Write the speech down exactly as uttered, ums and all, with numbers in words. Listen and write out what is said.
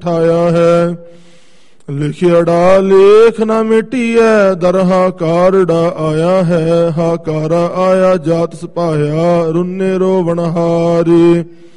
ਠਾਇਆ ਹੈ। ਲਿਖਿਆੜਾ ਲੇਖ ਨਾ ਮਿਟੀਐ, ਦਰ ਹਾਕਾਰੜਾ ਆਇਆ ਹੈ। ਹਾਕਾਰਾ ਆਇਆ ਜਾਤ ਸਪਾਇਆ, ਰੁੰਨੇ ਰੋਵਣ ਹਾਰੇ।